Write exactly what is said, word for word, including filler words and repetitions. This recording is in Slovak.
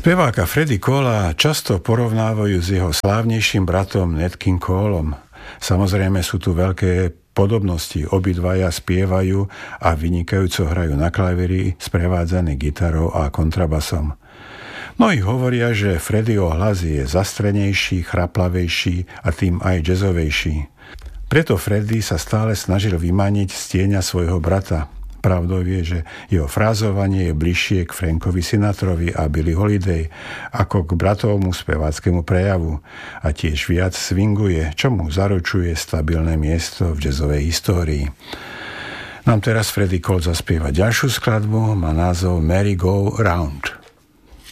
Speváka Freddie Cola často porovnávajú s jeho slávnejším bratom Nat King Colom. Samozrejme sú tu veľké podobnosti. Obidvaja spievajú a vynikajúco hrajú na klavíri, sprevádzaný gitarou a kontrabasom. Mnohí hovoria, že Freddieho hlas je zastrenejší, chraplavejší a tým aj jazzovejší. Preto Freddie sa stále snažil vymaniť z tieňa svojho brata. Pravdou je, že jeho frázovanie je bližšie k Frankovi Sinatrovi a Billie Holiday ako k bratovmu speváckému prejavu a tiež viac swinguje, čo mu zaručuje stabilné miesto v jazzovej histórii. Nám teraz Freddie Cole zaspieva ďalšiu skladbu, má názov Merry Go Round.